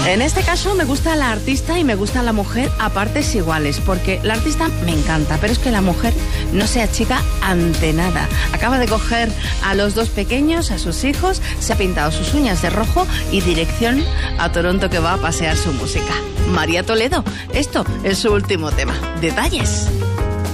En este caso me gusta la artista y me gusta la mujer a partes iguales, porque la artista me encanta, pero es que la mujer no se achica ante nada. Acaba de coger a los dos pequeños, a sus hijos, se ha pintado sus uñas de rojo y dirección a Toronto, que va a pasear su música. María Toledo, esto es su último tema. Detalles.